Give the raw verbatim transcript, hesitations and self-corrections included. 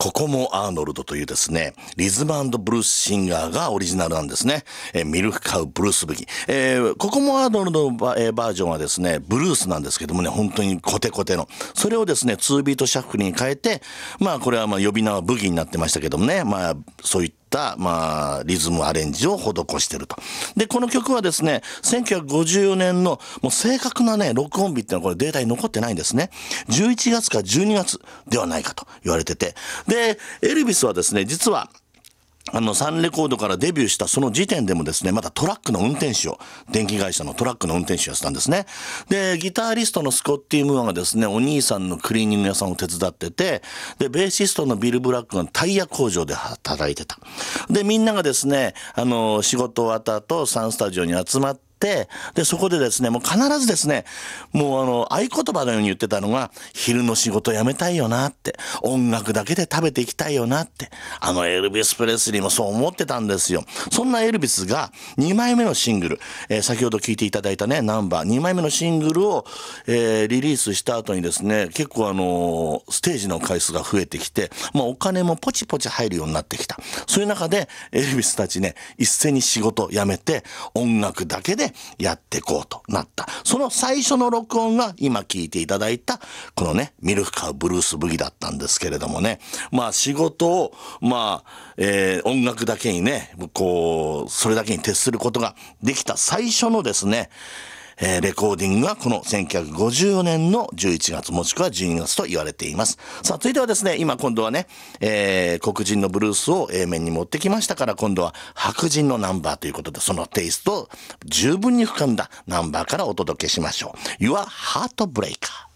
ココモ・アーノルドというですね、リズム&ブルースシンガーがオリジナルなんですね。えーミルクカウブルースブギ。えーココモ・アーノルドのバ,、えーバージョンはですね、ブルースなんですけどもね、本当にコテコテの。それをですね、ツービートシャッフルに変えて、まあこれはまあ呼び名はブギになってましたけどもね、まあそういったまあリズムアレンジを施していると。で、この曲はですね、せんきゅうひゃくごじゅうよねんのもう正確なね、録音日っていうのはこれデータに残ってないんですね。じゅういちがつかじゅうにがつではないかと言われてて。で、エルビスはですね、実は、あの、サンレコードからデビューしたその時点でもですね、またトラックの運転手を、電気会社のトラックの運転手をやってたんですね。で、ギタリストのスコッティ・ムーアがですね、お兄さんのクリーニング屋さんを手伝ってて、で、ベーシストのビル・ブラックがタイヤ工場で働いてた。で、みんながですね、あの、仕事終わった後、サンスタジオに集まって、で、そこでですね、もう必ずですね、もうあの、合言葉のように言ってたのが、昼の仕事辞めたいよなって、音楽だけで食べていきたいよなって、あのエルビス・プレスリーもそう思ってたんですよ。そんなエルビスがにまいめのシングル、えー先ほど聴いていただいたね、ナンバー、にまいめのシングルを、えーリリースした後にですね、結構あのーステージの回数が増えてきて、まあお金もポチポチ入るようになってきた。そういう中で、エルビスたちね、一斉に仕事を辞めて、音楽だけでやっていこうとなった。その最初の録音が今聴いていただいた、このね、ミルクカウブルースブギだったんですけれどもね、まあ仕事を、まあ、えー音楽だけにね、こう、それだけに徹することができた最初のですね、えーレコーディングがこのせんきゅうひゃくごじゅうよねんのじゅういちがつもしくはじゅうにがつと言われています。さあ、続いてはですね、今今度はね、えー黒人のブルースを A 面に持ってきましたから、今度は白人のナンバーということで、そのテイストを十分に深んだナンバーからお届けしましょう。Your Heartbreaker。